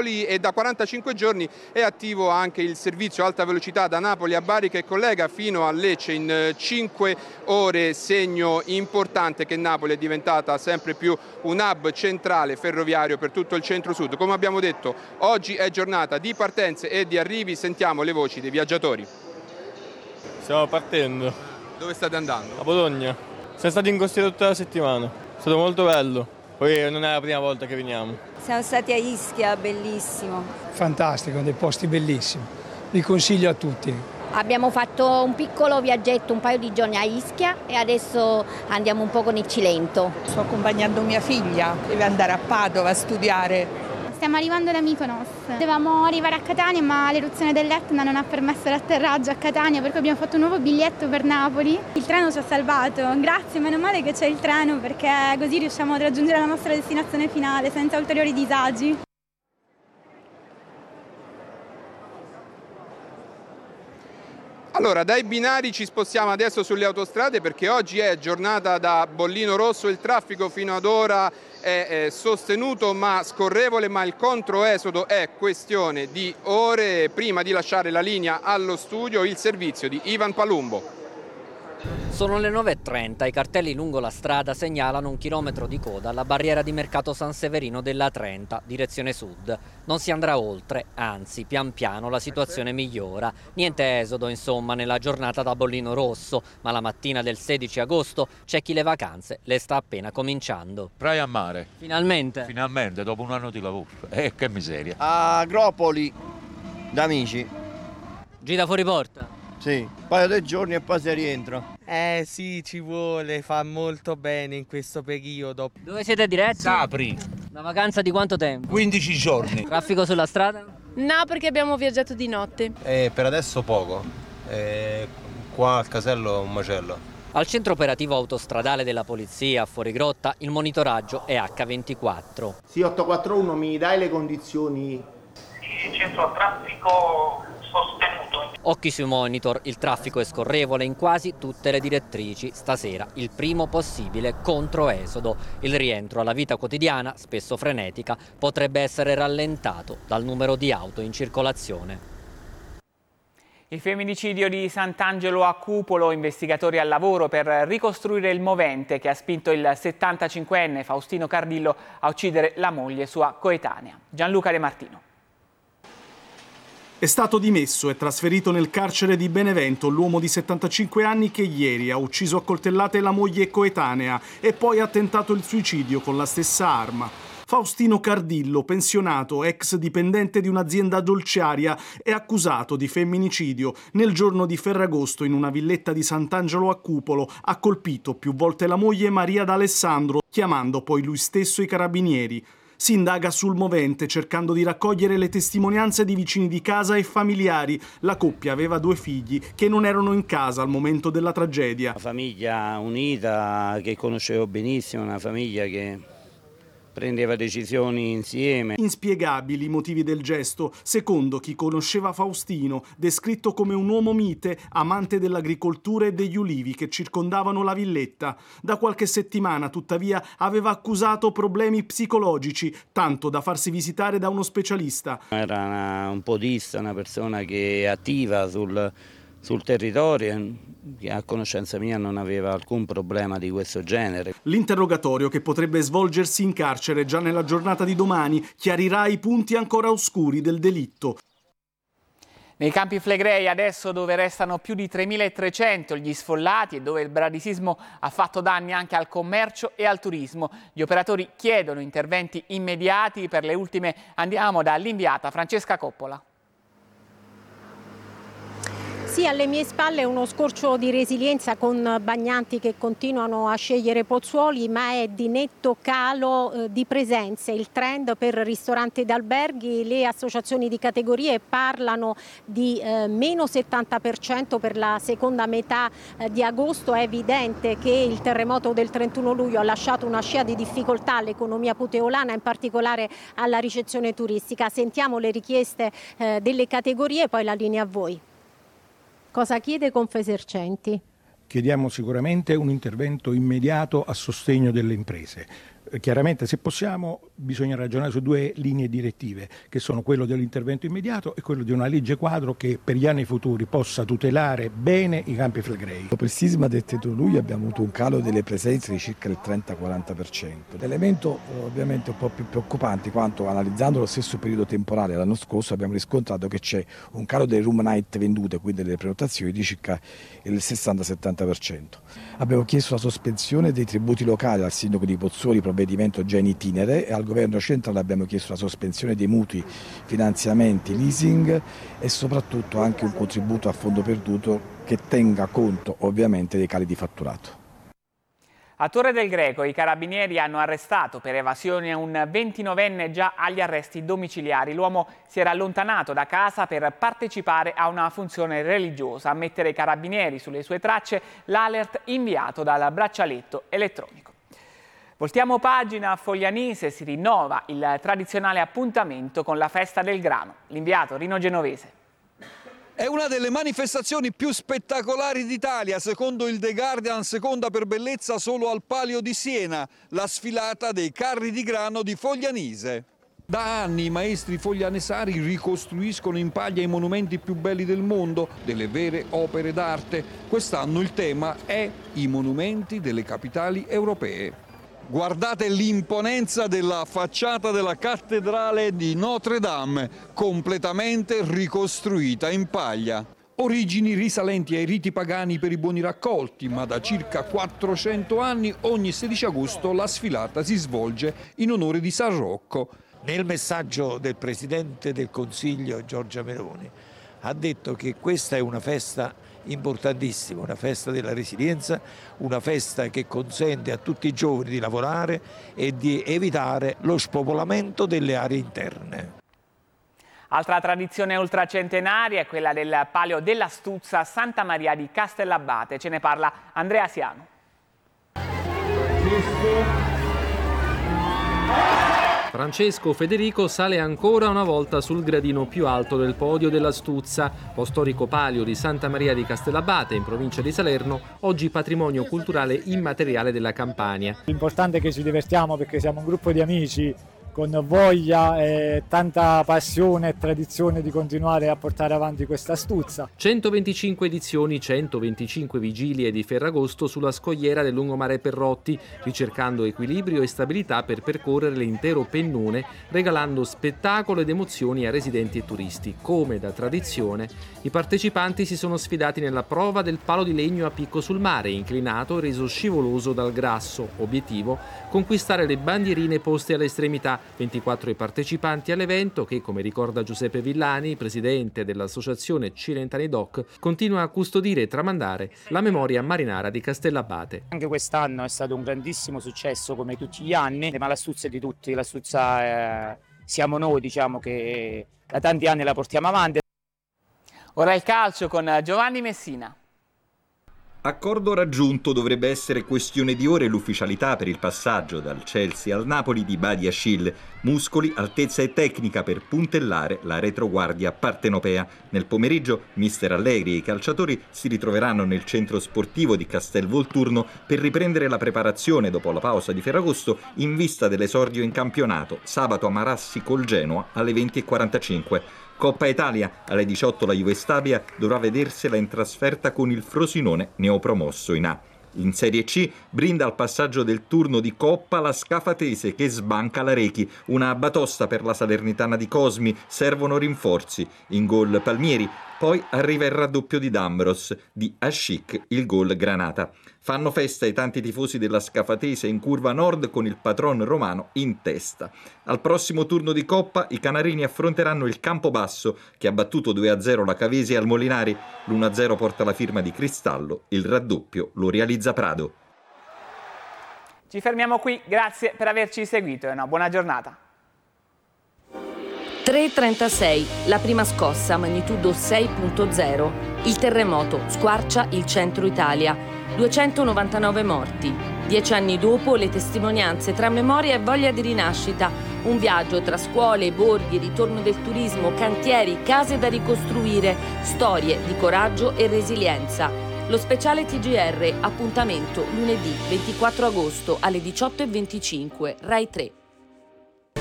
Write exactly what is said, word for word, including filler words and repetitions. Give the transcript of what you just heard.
Napoli, e da quarantacinque giorni è attivo anche il servizio alta velocità da Napoli a Bari che collega fino a Lecce in cinque ore, segno importante che Napoli è diventata sempre più un hub centrale ferroviario per tutto il centro-sud. Come abbiamo detto, oggi è giornata di partenze e di arrivi, sentiamo le voci dei viaggiatori. Stiamo partendo. Dove state andando? A Bologna. Siamo stati in costiera tutta la settimana, è stato molto bello, poi non è la prima volta che veniamo. Siamo stati a Ischia, bellissimo. Fantastico, dei posti bellissimi, li consiglio a tutti. Abbiamo fatto un piccolo viaggetto un paio di giorni a Ischia e adesso andiamo un po' con il Cilento. Sto accompagnando mia figlia, deve andare a Padova a studiare. Stiamo arrivando da Mykonos. Dovevamo arrivare a Catania, ma l'eruzione dell'Etna non ha permesso l'atterraggio a Catania, per cui abbiamo fatto un nuovo biglietto per Napoli. Il treno ci ha salvato, grazie, meno male che c'è il treno, perché così riusciamo a raggiungere la nostra destinazione finale senza ulteriori disagi. Allora, dai binari ci spostiamo adesso sulle autostrade perché oggi è giornata da bollino rosso, il traffico fino ad ora è, è sostenuto ma scorrevole, ma il controesodo è questione di ore. Prima di lasciare la linea allo studio, il servizio di Ivan Palumbo. Sono le nove e trenta, i cartelli lungo la strada segnalano un chilometro di coda alla barriera di Mercato San Severino della trenta, direzione sud. Non si andrà oltre, anzi, pian piano la situazione migliora. Niente esodo, insomma, nella giornata da bollino rosso, ma la mattina del sedici agosto c'è chi le vacanze le sta appena cominciando. Praia a mare. Finalmente? Finalmente, dopo un anno di lavoro. Eh, che miseria. A Agropoli, da amici. Gita fuori porta? Sì, un paio di giorni e poi si rientra. Eh sì, ci vuole, fa molto bene in questo periodo. Dove siete diretti? Sapri. Una vacanza di quanto tempo? quindici giorni. Traffico sulla strada? No, perché abbiamo viaggiato di notte. Eh, per adesso poco. Eh, qua al casello un macello. Al centro operativo autostradale della polizia a Fuorigrotta il monitoraggio è acca ventiquattro. Sì, otto quattro uno, mi dai le condizioni? Sì, centro traffico sostenuto. Occhi sui monitor, il traffico è scorrevole in quasi tutte le direttrici. Stasera il primo possibile controesodo. Il rientro alla vita quotidiana, spesso frenetica, potrebbe essere rallentato dal numero di auto in circolazione. Il femminicidio di Sant'Angelo a Cupolo, investigatori al lavoro per ricostruire il movente che ha spinto il settantacinquenne Faustino Cardillo a uccidere la moglie sua coetanea. Gianluca De Martino. È stato dimesso e trasferito nel carcere di Benevento l'uomo di settantacinque anni che ieri ha ucciso a coltellate la moglie coetanea e poi ha tentato il suicidio con la stessa arma. Faustino Cardillo, pensionato, ex dipendente di un'azienda dolciaria, è accusato di femminicidio. Nel giorno di Ferragosto, in una villetta di Sant'Angelo a Cupolo, ha colpito più volte la moglie Maria D'Alessandro, chiamando poi lui stesso i carabinieri. Si indaga sul movente cercando di raccogliere le testimonianze di vicini di casa e familiari. La coppia aveva due figli che non erano in casa al momento della tragedia. Una famiglia unita che conoscevo benissimo, una famiglia che prendeva decisioni insieme. Inspiegabili i motivi del gesto, secondo chi conosceva Faustino, descritto come un uomo mite, amante dell'agricoltura e degli ulivi che circondavano la villetta. Da qualche settimana, tuttavia, aveva accusato problemi psicologici, tanto da farsi visitare da uno specialista. Era una, un podista, una persona che è attiva sul, sul territorio, che a conoscenza mia non aveva alcun problema di questo genere. L'interrogatorio, che potrebbe svolgersi in carcere già nella giornata di domani, chiarirà i punti ancora oscuri del delitto. Nei Campi Flegrei adesso, dove restano più di tremilatrecento gli sfollati e dove il bradisismo ha fatto danni anche al commercio e al turismo, gli operatori chiedono interventi immediati. Per le ultime andiamo dall'inviata Francesca Coppola. Sì, alle mie spalle uno scorcio di resilienza con bagnanti che continuano a scegliere Pozzuoli, ma è di netto calo eh, di presenze. Il trend per ristoranti ed alberghi, le associazioni di categorie parlano di eh, meno settanta per cento per la seconda metà eh, di agosto. È evidente che il terremoto del trentuno luglio ha lasciato una scia di difficoltà all'economia puteolana, in particolare alla ricezione turistica. Sentiamo le richieste eh, delle categorie e poi la linea a voi. Cosa chiede Confesercenti? Chiediamo sicuramente un intervento immediato a sostegno delle imprese. chiaramente, se possiamo, bisogna ragionare su due linee direttive, che sono quello dell'intervento immediato e quello di una legge quadro che per gli anni futuri possa tutelare bene i Campi Flegrei. Per il sisma del trenta luglio abbiamo avuto un calo delle presenze di circa il trenta quaranta per cento. L'elemento ovviamente un po' più preoccupante, quanto analizzando lo stesso periodo temporale l'anno scorso abbiamo riscontrato che c'è un calo delle room night vendute, quindi delle prenotazioni, di circa il sessanta settanta per cento. Abbiamo chiesto la sospensione dei tributi locali al sindaco di Pozzuoli, provvedimento già in itinere, e al governo centrale abbiamo chiesto la sospensione dei mutui, finanziamenti, leasing e soprattutto anche un contributo a fondo perduto che tenga conto ovviamente dei cali di fatturato. A Torre del Greco i carabinieri hanno arrestato per evasione un ventinovenne già agli arresti domiciliari. L'uomo si era allontanato da casa per partecipare a una funzione religiosa. A mettere i carabinieri sulle sue tracce l'alert inviato dal braccialetto elettronico. Voltiamo pagina. A Foglianise si rinnova il tradizionale appuntamento con la festa del grano. L'inviato Rino Genovese. È una delle manifestazioni più spettacolari d'Italia, secondo il The Guardian, seconda per bellezza solo al Palio di Siena, la sfilata dei carri di grano di Foglianise. Da anni i maestri foglianesari ricostruiscono in paglia i monumenti più belli del mondo, delle vere opere d'arte. Quest'anno il tema è i monumenti delle capitali europee. Guardate l'imponenza della facciata della cattedrale di Notre Dame, completamente ricostruita in paglia. Origini risalenti ai riti pagani per i buoni raccolti, ma da circa quattrocento anni ogni sedici agosto la sfilata si svolge in onore di San Rocco. Nel messaggio del Presidente del Consiglio Giorgia Meloni ha detto che questa è una festa importantissima, una festa della resilienza, una festa che consente a tutti i giovani di lavorare e di evitare lo spopolamento delle aree interne. Altra tradizione ultracentenaria è quella del Palio della Stuzza a Santa Maria di Castellabate. Ce ne parla Andrea Siano. Francesco Federico sale ancora una volta sul gradino più alto del podio della Stuzza, lo storico palio di Santa Maria di Castellabate, in provincia di Salerno, oggi patrimonio culturale immateriale della Campania. L'importante è che ci divertiamo perché siamo un gruppo di amici con voglia e tanta passione e tradizione di continuare a portare avanti questa Stuzza. centoventicinque edizioni, centoventicinque vigilie di Ferragosto sulla scogliera del lungomare Perrotti, ricercando equilibrio e stabilità per percorrere l'intero pennone, regalando spettacolo ed emozioni a residenti e turisti. Come da tradizione, i partecipanti si sono sfidati nella prova del palo di legno a picco sul mare, inclinato e reso scivoloso dal grasso. Obiettivo: conquistare le bandierine poste all'estremità. ventiquattro i partecipanti all'evento che, come ricorda Giuseppe Villani, presidente dell'associazione Cilentani Doc, continua a custodire e tramandare la memoria marinara di Castellabate. Anche quest'anno è stato un grandissimo successo come tutti gli anni, ma la Stuzza è di tutti, la Stuzza è... siamo noi, diciamo, che da tanti anni la portiamo avanti. Ora il calcio con Giovanni Messina. Accordo raggiunto, dovrebbe essere questione di ore l'ufficialità per il passaggio dal Chelsea al Napoli di Badiashile. Muscoli, altezza e tecnica per puntellare la retroguardia partenopea. Nel pomeriggio mister Allegri e i calciatori si ritroveranno nel centro sportivo di Castelvolturno per riprendere la preparazione dopo la pausa di Ferragosto in vista dell'esordio in campionato, sabato a Marassi col Genoa alle venti e quarantacinque. Coppa Italia, alle diciotto la Juve Stabia dovrà vedersela in trasferta con il Frosinone neopromosso in A. In Serie C brinda al passaggio del turno di Coppa la Scafatese che sbanca la Rechi, una batosta per la Salernitana di Cosmi, servono rinforzi. In gol Palmieri, poi arriva il raddoppio di D'Ambros, di Ascic il gol Granata. Fanno festa i tanti tifosi della Scafatese in curva nord con il patron romano in testa. Al prossimo turno di Coppa i canarini affronteranno il Campobasso che ha battuto due a zero la Cavesi al Molinari. l'uno a zero porta la firma di Cristallo, il raddoppio lo realizza Prado. Ci fermiamo qui, grazie per averci seguito e una buona giornata. tre e trentasei, la prima scossa, magnitudo sei punto zero. Il terremoto squarcia il centro Italia. duecentonovantanove morti. Dieci anni dopo, le testimonianze tra memoria e voglia di rinascita. Un viaggio tra scuole, borghi, ritorno del turismo, cantieri, case da ricostruire, storie di coraggio e resilienza. Lo speciale T G R, appuntamento lunedì ventiquattro agosto alle diciotto e venticinque, Rai tre.